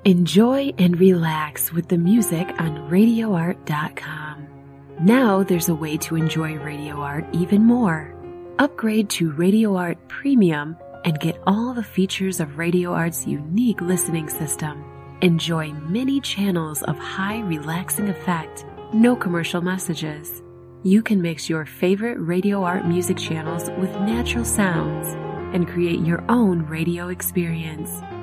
Enjoy and relax with the music on RadioArt.com. Now there's a way to enjoy Radio Art even more. Upgrade to Radio Art Premium and get all the features of Radio Art's unique listening system. Enjoy many channels of high relaxing effect, no commercial messages. You can mix your favorite Radio Art music channels with natural sounds and create your own radio experience.